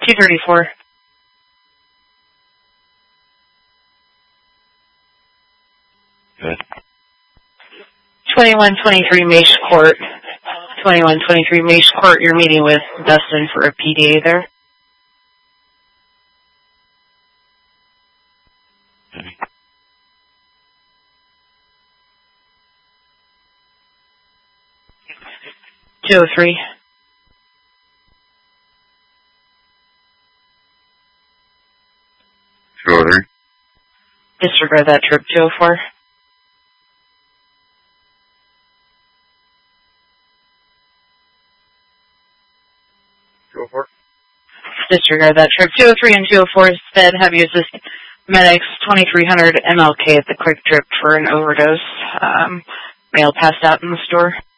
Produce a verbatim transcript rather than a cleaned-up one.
two thirty-four. Good. twenty-one twenty-three Mace Court. twenty-one twenty-three Mace Court, you're meeting with Dustin for a P D A there. Okay. two oh three. two oh three. Disregard that trip, two oh four. two oh four. Disregard that trip. two oh three and two oh four instead have you assist medics twenty-three hundred M L K at the Quick Trip for an overdose. Um, male passed out in the store.